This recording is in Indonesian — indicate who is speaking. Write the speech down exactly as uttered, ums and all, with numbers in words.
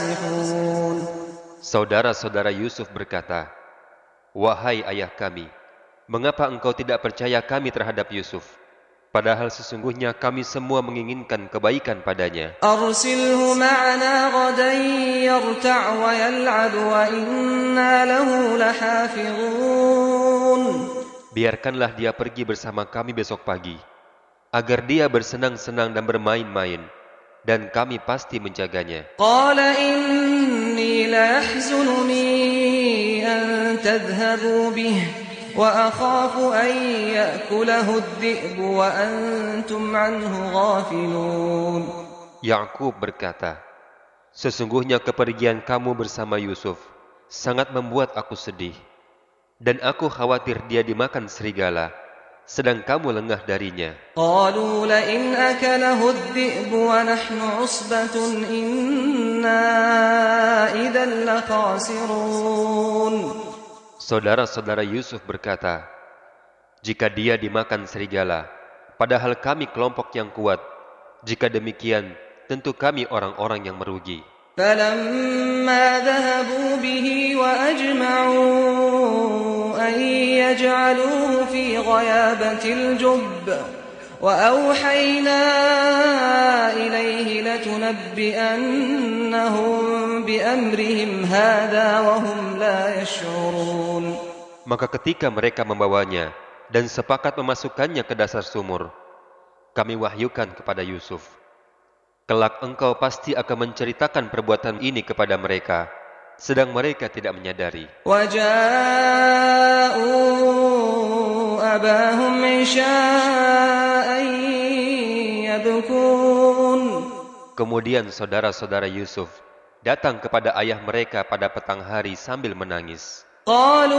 Speaker 1: Saudara-saudara Yusuf berkata, "Wahai ayah kami, mengapa engkau tidak percaya kami terhadap Yusuf? Padahal sesungguhnya kami semua menginginkan kebaikan padanya.
Speaker 2: Arsilhu ma'ana ghadan yarta' wa yal'ab wa inna lahu lahafizun."
Speaker 1: Biarkanlah dia pergi bersama kami besok pagi, agar dia bersenang-senang dan bermain-main, dan kami pasti menjaganya.
Speaker 2: Qala inni la yahzununi an tadhhabu bihi wa akhafu an ya'kulahu adh-dhi'bu wa antum 'anhu ghafilun.
Speaker 1: Yakub berkata, "Sesungguhnya kepergian kamu bersama Yusuf sangat membuat aku sedih, dan aku khawatir dia dimakan serigala, sedang kamu lengah darinya."
Speaker 2: Qalu la in akalahu adh-dhi'bu wa nahnu 'usbatun inna idhan lakhasirun.
Speaker 1: Saudara-saudara Yusuf berkata, "Jika dia dimakan serigala, padahal kami kelompok yang kuat, jika demikian, tentu kami orang-orang yang merugi."
Speaker 2: Falamma dhahabu bihi wa ajma'u an yaj'aluhu fi ghayabatil jubb wa awhayna ilayhi latunabbi'annahum bi amrihim hadha wa hum la yash'urun.
Speaker 1: Maka ketika mereka membawanya dan sepakat memasukkannya ke dasar sumur, kami wahyukan kepada Yusuf, "Kelak engkau pasti akan menceritakan perbuatan ini kepada mereka, sedang mereka tidak menyadari."
Speaker 2: Waja'u abahum isha'an yabkun.
Speaker 1: Kemudian saudara-saudara Yusuf datang kepada ayah mereka pada petang hari sambil menangis.
Speaker 2: Qalu